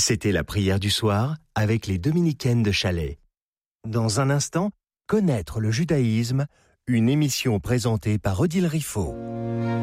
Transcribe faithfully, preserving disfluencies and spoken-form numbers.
C'était la prière du soir avec les dominicaines de Chalais. Dans un instant, connaître le judaïsme, une émission présentée par Odile Riffaut.